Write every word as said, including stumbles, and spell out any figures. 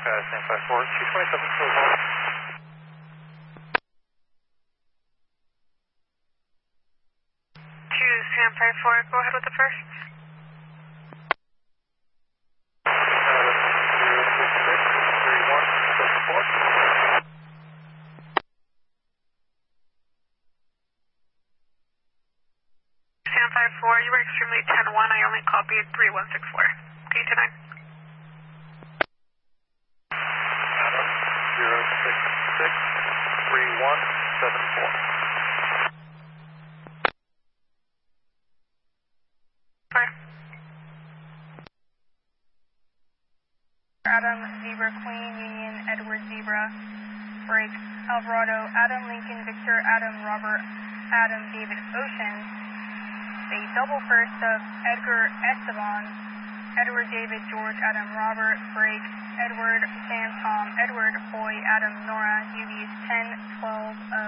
uh, Sam five four, two twenty-seven, four one. two Sam five four, go ahead with the first. Sam five four, you were extremely ten one, I only copied three one six four. K two nine. Adam, zero six six, three one seven four. Adam, Zebra Queen, Union, Edward Zebra, break, Alvarado, Adam Lincoln, Victor, Adam Robert, Adam David Ocean, a double first of Edgar Esteban, Edward David George Adam Robert, break, Edward Sam Tom, Edward Boy Adam Nora, U Vs ten twelve of